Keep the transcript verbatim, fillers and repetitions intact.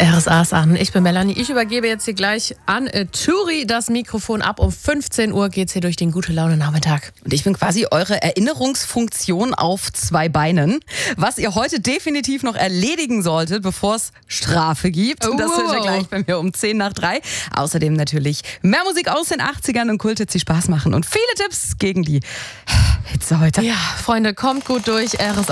R S A ist an. Ich bin Melanie. Ich übergebe jetzt hier gleich an äh, Turi das Mikrofon ab. Um fünfzehn Uhr geht's hier durch den Gute-Laune-Nachmittag. Und ich bin quasi eure Erinnerungsfunktion auf zwei Beinen. Was ihr heute definitiv noch erledigen solltet, bevor es Strafe gibt. Oh. Das hört ihr gleich bei mir um zehn nach drei. Außerdem natürlich mehr Musik aus den achtzigern und Kult, die Spaß machen. Und viele Tipps gegen die Hitze heute. Ja, Freunde, kommt gut durch. R S A